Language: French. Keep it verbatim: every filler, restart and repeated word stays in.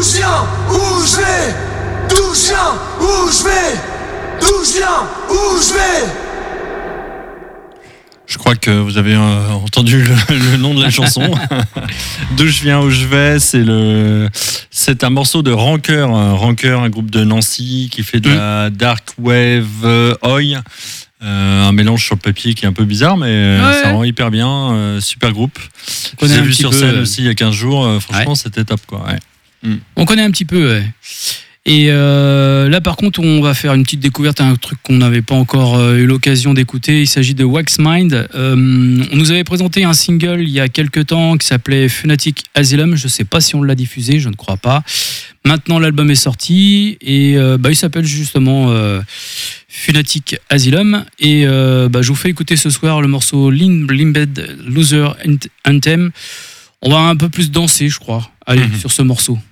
D'où je viens, où je vais, d'où je viens, où je vais, d'où je viens, où je vais. Je crois que vous avez euh, entendu le, le nom de la chanson. D'où je viens, où je vais, c'est le, c'est un morceau de Rancœur, Rancœur, un groupe de Nancy qui fait de mmh. la dark wave euh, oi, euh, un mélange sur le papier qui est un peu bizarre, mais euh, ouais. ça rend hyper bien, euh, super groupe. Je l'ai vu sur peu, scène euh... aussi il y a quinze jours, euh, franchement ouais. c'était top quoi. Ouais. Mmh. On connaît un petit peu. Ouais. Et euh, là, par contre, on va faire une petite découverte, un truc qu'on n'avait pas encore euh, eu l'occasion d'écouter. Il s'agit de Waxmind. Euh, on nous avait présenté un single il y a quelques temps qui s'appelait Funatic Asylum. Je ne sais pas si on l'a diffusé, je ne crois pas. Maintenant, l'album est sorti et euh, bah, il s'appelle justement euh, Funatic Asylum. Et euh, bah, je vous fais écouter ce soir le morceau Limbed Loser Anthem. On va un peu plus danser, je crois. Allez, mm-hmm. sur ce morceau.